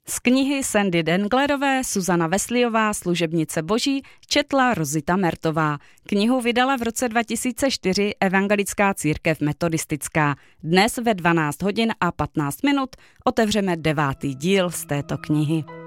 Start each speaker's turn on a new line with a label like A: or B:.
A: Z knihy Sandy Denglerové Suzana Wesleyová, Služebnice Boží, četla Rozita Mertová. Knihu vydala v roce 2004 Evangelická církev metodistická. Dnes ve 12 hodin a 15 minut otevřeme 9. díl z této knihy.